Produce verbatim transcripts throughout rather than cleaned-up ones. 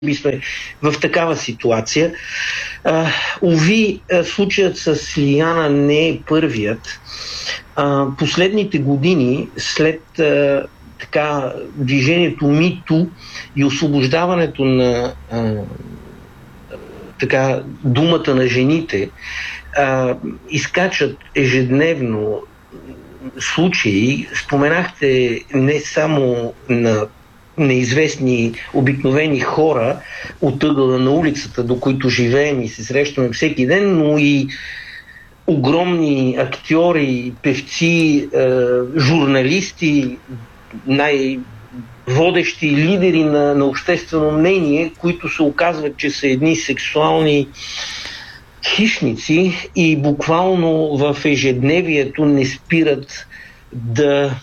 би сме в такава ситуация. А, уви, случаят с Лиляна не е първият. А, последните години, след а, така, движението МИТО и освобождаването на а, така, думата на жените, а, изкачат ежедневно случаи. Споменахте не само на неизвестни обикновени хора от ъгъла на улицата, до които живеем и се срещаме всеки ден, но и огромни актьори, певци, е, журналисти, най-водещи лидери на, на обществено мнение, които се оказват, че са едни сексуални хищници и буквално в ежедневието не спират да...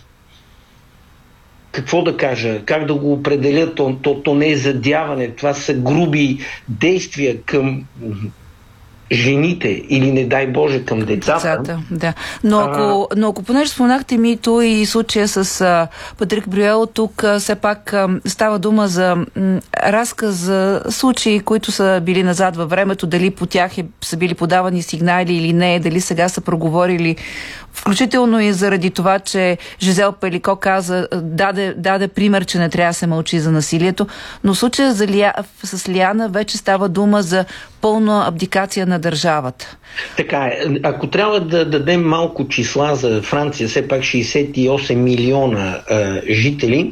Какво да кажа? Как да го определя? То, то, то не е задяване. Това са груби действия към жените или, не дай Боже, към децата. децата да. Но ако, но ако понеже споменахте МИТО и случая с а, Патрик Брюел, тук а, все пак а, става дума за м, разказ за случаи, които са били назад във времето, дали по тях е, са били подавани сигнали или не, дали сега са проговорили, включително и заради това, че Жизел Пелико каза, даде, даде пример, че не трябва да се мълчи за насилието, но в случая за Лия, с Лиляна вече става дума за пълна абдикация на държавата. Така е. Ако трябва да дадем малко числа за Франция, все пак шейсет и осем милиона а, жители,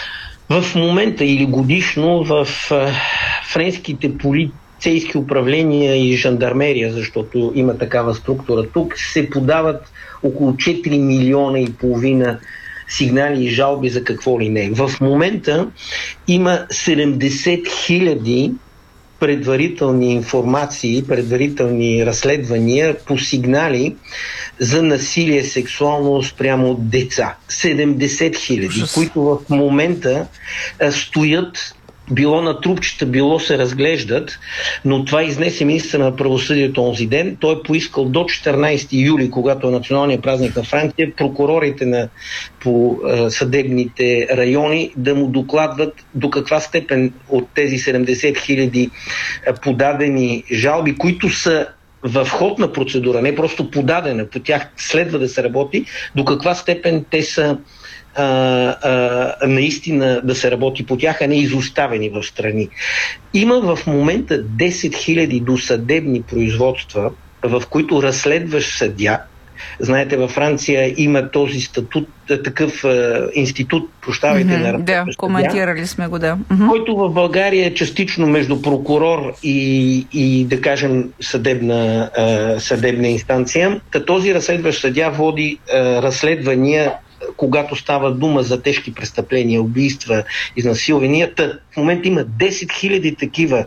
в момента или годишно в а, френските полицейски управления и жандармерия, защото има такава структура тук, се подават около четири милиона и половина сигнали и жалби за какво ли не. В момента има седемдесет хиляди предварителни информации, предварителни разследвания по сигнали за насилие сексуално спрямо деца. седемдесет хиляди, които в момента а, стоят било на трупчета, било се разглеждат, но това изнесе министър на правосъдието онзи ден. Той е поискал до четиринайсети юли, когато е националният празник на Франция, прокурорите на, по е, съдебните райони да му докладват до каква степен от тези седемдесет хиляди подадени жалби, които са в ход на процедура, не просто подадена, по тях следва да се работи, до каква степен те са А, а, наистина да се работи по тях, а не изоставени в страни. Има в момента десет хиляди досъдебни производства, в които разследващ съдия, знаете, във Франция има този статут, такъв а, институт, прощавайте, mm-hmm, на да, коментирали сме го, да. Mm-hmm. Който в България е частично между прокурор и, и да кажем, съдебна, а, съдебна инстанция. Та този разследващ съдия води а, разследвания, когато става дума за тежки престъпления, убийства, изнасилвания. В момента има десет хиляди такива